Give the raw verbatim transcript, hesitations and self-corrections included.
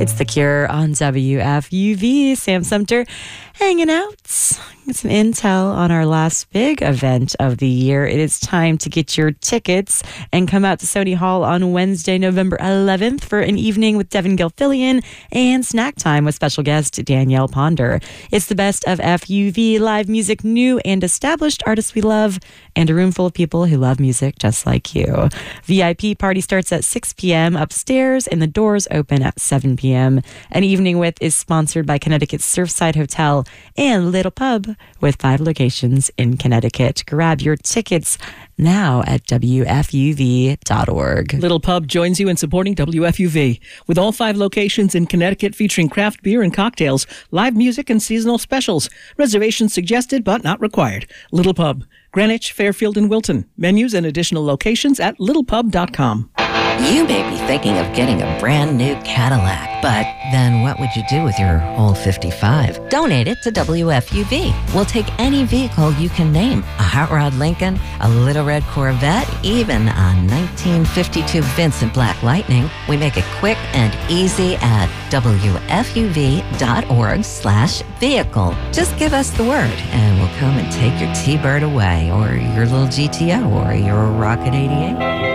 It's The Cure on W F U V. Sam Sumter hanging out. Get some intel on our last big event of the year. It is time to get your tickets and come out to Sony Hall on Wednesday, November eleventh for an evening with Devin Gilfillian and snack time with special guest Danielle Ponder. It's the best of F U V, live music, new and established artists we love, and a room full of people who love music just like you. V I P party starts at six p.m. upstairs and the doors open at seven p.m. An Evening With is sponsored by Connecticut's Surfside Hotel and Little Pub with five locations in Connecticut. Grab your tickets now at W F U V dot org. Little Pub joins you in supporting W F U V. With all five locations in Connecticut featuring craft beer and cocktails, live music and seasonal specials. Reservations suggested but not required. Little Pub, Greenwich, Fairfield, and Wilton. Menus and additional locations at little pub dot com. You may be thinking of getting a brand new Cadillac, but then what would you do with your old fifty-five? Donate it to W F U V. We'll take any vehicle you can name. A hot rod Lincoln, a little red Corvette, even a nineteen fifty-two Vincent Black Lightning. We make it quick and easy at W F U V dot org slash vehicle. Just give us the word and we'll come and take your T-Bird away, or your little G T O, or your Rocket eighty-eight.